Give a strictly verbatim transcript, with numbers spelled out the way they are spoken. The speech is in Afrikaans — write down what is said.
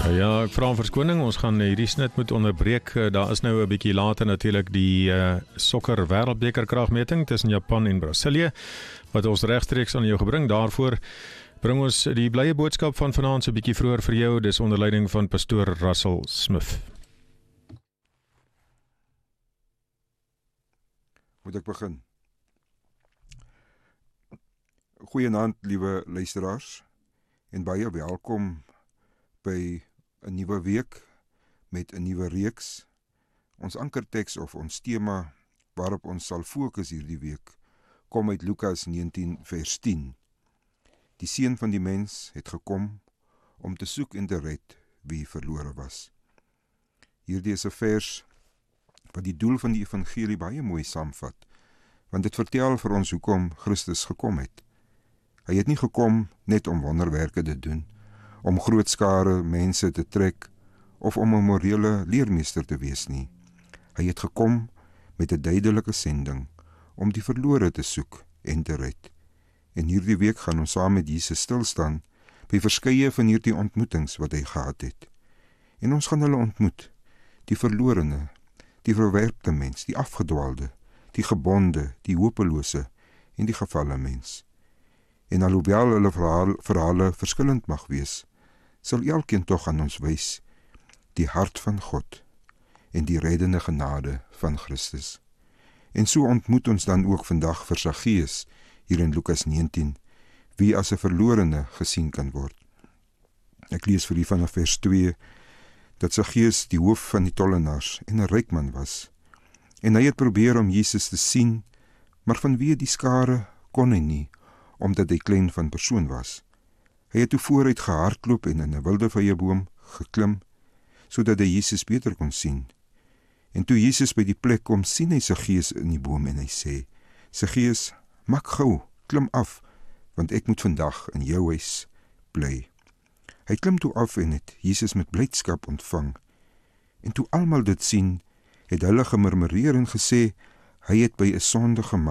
Ja, ek vra om verskoning, ons gaan hierdie snit moet onderbreek. Daar is nou 'n bietjie later natuurlik die uh, sokker wêreldbeker kragmeting tussen Japan en Brasilië wat ons regstreeks aan jou gebring. Daarvoor bring ons die blye boodskap van vanaand so 'n bietjie vroeër vir jou. Dis onder leiding van pastoor Russell Smith. Moet ek begin? Goeienaand, liewe luisteraars, en baie welkom by 'n nuwe week met 'n nuwe reeks. Ons ankerteks of ons tema waarop ons sal fokus hierdie week kom uit Lukas negentien vers tien. Die seun van die mens het gekom om te soek en te red wie verlore was. Hierdie is 'n vers wat die doel van die evangelie baie mooi saamvat, want dit vertel vir ons hoekom Christus gekom het. Hy het nie gekom net om wonderwerke te doen, om groot skare mense te trek, of om 'n morele leermeester te wees nie. Hy het gekom met 'n duidelike sending, om die verlore te soek en te red. En hierdie week gaan ons saam met Jesus stilstaan, by verskeie van hierdie ontmoetings wat hy gehad het. En ons gaan hulle ontmoet, die verlorene, die verwerpte mens, die afgedwaalde, die gebonde, die hopelose en die gevalle mens. En alhoewel hulle verhaal, verhale verskillend mag wees, sal elkeen tog aan ons wys die hart van God en die reddende genade van Christus. En so ontmoet ons dan ook vandag vir Saggeus hier in Lukas negentien, wie as 'n verlorene gesien kan word. Ek lees vir u vanaf vers twee, dat Saggeus die hoof van die tollenaars en 'n ryk man was. En hy het probeer om Jesus te sien, maar vanweë die skare kon hy nie, omdat hy klein van persoon was. Hy het toe vooruit gehardloop en in 'n wilde vyeboom geklim, sodat hy Jesus beter kon sien. En toe Jesus by die plek kom, sien hy Saggeus in die boom en hy sê, Saggeus, maak gou, klim af, want ek moet vandag in jou huis bly. Hy klim toe af en het Jesus met blydskap ontvang. En toe almal dit sien, het hulle gemurmureer en gesê, hy het by 'n sondige man